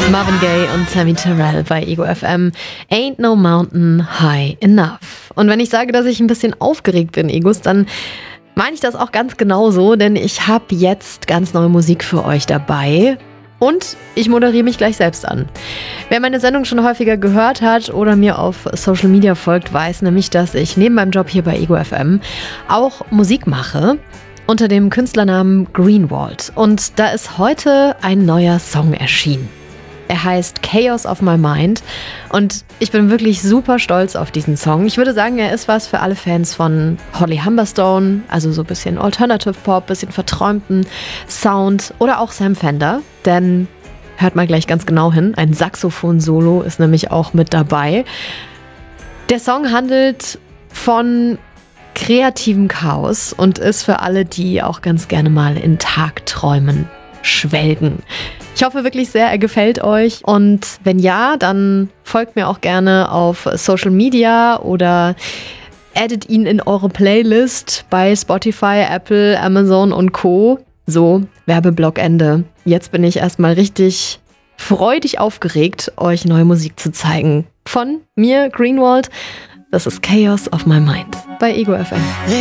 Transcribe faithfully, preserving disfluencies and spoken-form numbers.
Marvin Gaye und Tammy Terrell bei Ego F M. Ain't no mountain high enough. Und wenn ich sage, dass ich ein bisschen aufgeregt bin, Egos, dann meine ich das auch ganz genauso, denn ich habe jetzt ganz neue Musik für euch dabei. Und ich moderiere mich gleich selbst an. Wer meine Sendung schon häufiger gehört hat oder mir auf Social Media folgt, weiß nämlich, dass ich neben meinem Job hier bei Ego F M auch Musik mache unter dem Künstlernamen Greenwald. Und da ist heute ein neuer Song erschienen. Er heißt Chaos of My Mind und ich bin wirklich super stolz auf diesen Song. Ich würde sagen, er ist was für alle Fans von Holly Humberstone, also so ein bisschen Alternative Pop, bisschen verträumten Sound oder auch Sam Fender, denn hört mal gleich ganz genau hin, ein Saxophon-Solo ist nämlich auch mit dabei. Der Song handelt von kreativem Chaos und ist für alle, die auch ganz gerne mal in Tagträumen schwelgen. Ich hoffe wirklich sehr, er gefällt euch und wenn ja, dann folgt mir auch gerne auf Social Media oder addet ihn in eure Playlist bei Spotify, Apple, Amazon und Co. So, Werbeblock Ende. Jetzt bin ich erstmal richtig freudig aufgeregt, euch neue Musik zu zeigen. Von mir, Greenwald, das ist Chaos of My Mind bei Ego F M.